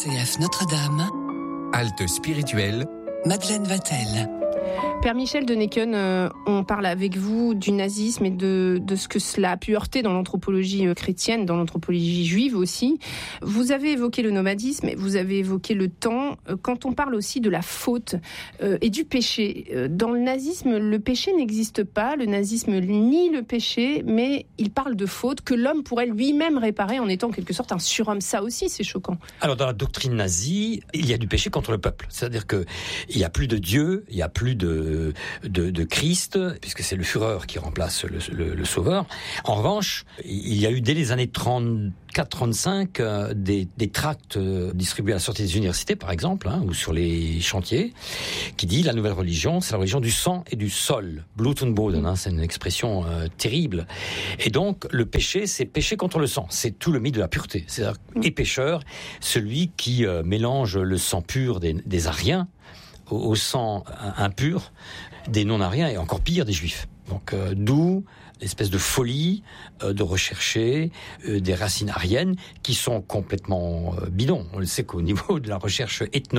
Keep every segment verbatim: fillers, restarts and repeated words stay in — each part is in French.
C F Notre-Dame, Halte spirituelle, Madeleine Vatel. Père Michel Denneken, euh, on parle avec vous du nazisme et de, de ce que cela a pu heurter dans l'anthropologie chrétienne, dans l'anthropologie juive aussi. Vous avez évoqué le nomadisme, vous avez évoqué le temps. Quand on parle aussi de la faute euh, et du péché, euh, dans le nazisme, le péché n'existe pas. Le nazisme nie le péché, mais il parle de faute que l'homme pourrait lui-même réparer en étant en quelque sorte un surhomme. Ça aussi, c'est choquant. Alors, dans la doctrine nazie, il y a du péché contre le peuple. C'est-à-dire qu'il n'y a plus de Dieu, il n'y a plus de De, de Christ, puisque c'est le Führer qui remplace le, le, le Sauveur. En revanche, il y a eu dès les années trente-quatre trente-cinq euh, des, des tracts euh, distribués à la sortie des universités, par exemple, hein, ou sur les chantiers, qui dit la nouvelle religion, c'est la religion du sang et du sol. Blut und Boden, hein, c'est une expression euh, terrible. Et donc, le péché, c'est péché contre le sang. C'est tout le mythe de la pureté. C'est-à-dire, et pécheur, celui qui euh, mélange le sang pur des, des Ariens au sang impur des non-ariens et encore pire des juifs. Donc euh, d'où l'espèce de folie euh, de rechercher euh, des racines ariennes qui sont complètement euh, bidons. On le sait qu'au niveau de la recherche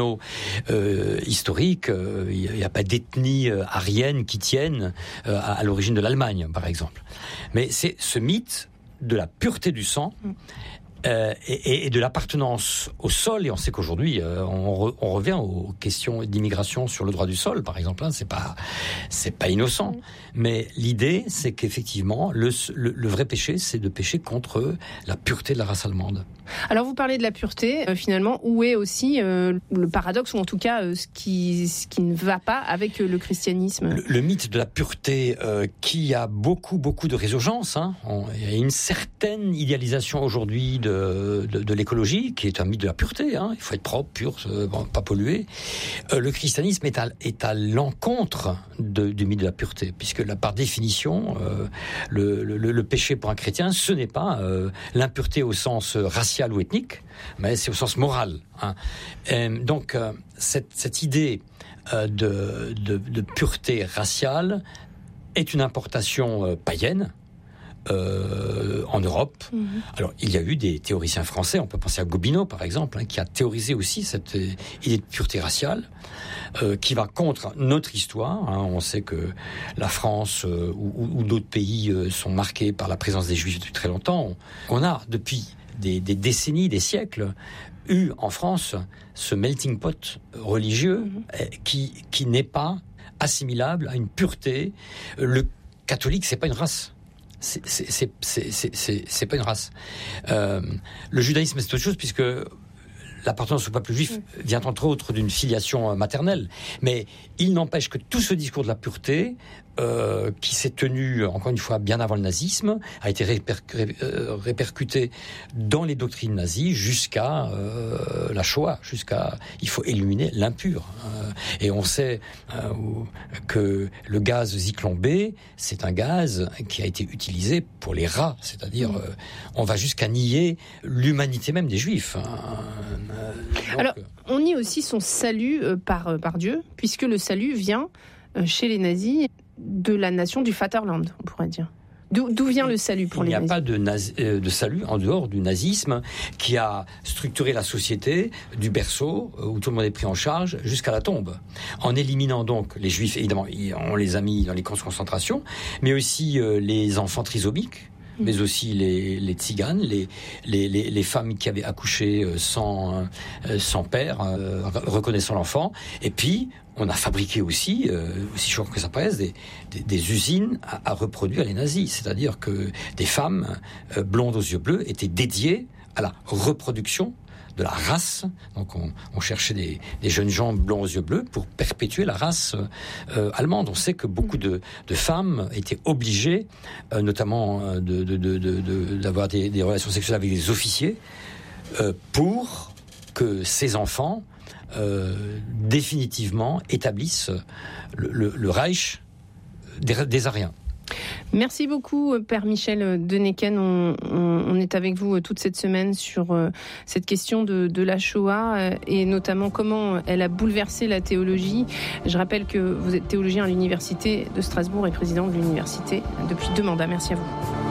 ethno-historique, euh, il euh, n'y a, a pas d'ethnie euh, arienne qui tienne euh, à, à l'origine de l'Allemagne, par exemple. Mais c'est ce mythe de la pureté du sang Euh, et, et de l'appartenance au sol, et on sait qu'aujourd'hui euh, on, re, on revient aux questions d'immigration sur le droit du sol, par exemple. Hein, c'est pas c'est pas innocent, mmh. mais l'idée c'est qu'effectivement le, le, le vrai péché, c'est de pécher contre la pureté de la race allemande. Alors vous parlez de la pureté, euh, finalement, où est aussi euh, le paradoxe, ou en tout cas euh, ce qui ce qui ne va pas avec euh, le christianisme. Le, le mythe de la pureté, euh, qui a beaucoup beaucoup de résurgence. Hein, on, il y a une certaine idéalisation aujourd'hui de De, de, de l'écologie, qui est un mythe de la pureté. Hein. Il faut être propre, pur, euh, pas polluer. Euh, le christianisme est à, est à l'encontre de, du mythe de la pureté, puisque là, par définition, euh, le, le, le péché pour un chrétien, ce n'est pas euh, l'impureté au sens racial ou ethnique, mais c'est au sens moral. Hein. Et donc, euh, cette, cette idée euh, de, de, de pureté raciale est une importation euh, païenne, Euh, en Europe. Mmh. Alors, il y a eu des théoriciens français, on peut penser à Gobineau, par exemple, hein, qui a théorisé aussi cette euh, idée de pureté raciale, euh, qui va contre notre histoire. Hein. On sait que la France euh, ou, ou d'autres pays euh, sont marqués par la présence des Juifs depuis très longtemps. On, on a, depuis des, des décennies, des siècles, eu en France ce melting pot religieux mmh. euh, qui, qui n'est pas assimilable à une pureté. Le catholique, c'est pas une race. C'est, c'est, c'est, c'est, c'est, c'est pas une race. Euh, le judaïsme, c'est autre chose, puisque l'appartenance au peuple juif vient entre autres d'une filiation maternelle. Mais il n'empêche que tout ce discours de la pureté, euh, qui s'est tenu, encore une fois, bien avant le nazisme, a été réper- ré- euh, répercuté dans les doctrines nazies jusqu'à euh, la Shoah, jusqu'à il faut éliminer l'impur. Euh, et on sait euh, que le gaz Zyklon B, c'est un gaz qui a été utilisé pour les rats, c'est-à-dire euh, on va jusqu'à nier l'humanité même des Juifs. Hein. Donc, Alors, on nie aussi son salut euh, par, euh, par Dieu, puisque le salut vient euh, chez les nazis de la nation du Vaterland, on pourrait dire. D'où, d'où vient le salut pour les nazis ? Il n'y a pas de, nazi, euh, de salut en dehors du nazisme qui a structuré la société du berceau, euh, où tout le monde est pris en charge, jusqu'à la tombe. En éliminant donc les Juifs, évidemment, on les a mis dans les camps de concentration, mais aussi euh, les enfants trisomiques, mais aussi les, les tziganes, les, les, les, les femmes qui avaient accouché sans, sans père, euh, reconnaissant l'enfant. Et puis, on a fabriqué aussi, euh, aussi choquant que ça paraisse, des, des, des usines à, à reproduire les nazis. C'est-à-dire que des femmes euh, blondes aux yeux bleus étaient dédiées à la reproduction de la race. Donc on, on cherchait des, des jeunes gens blonds aux yeux bleus pour perpétuer la race euh, allemande. On sait que beaucoup de, de femmes étaient obligées, euh, notamment de, de, de, de, de, d'avoir des, des relations sexuelles avec des officiers, euh, pour que ces enfants euh, définitivement établissent le, le, le Reich des, des Ariens. Merci beaucoup, Père Michel Denneken. On, on, on est avec vous toute cette semaine sur euh, cette question de, de la Shoah euh, et notamment comment elle a bouleversé la théologie. Je rappelle que vous êtes théologien à l'Université de Strasbourg et président de l'université depuis deux mandats. Merci à vous.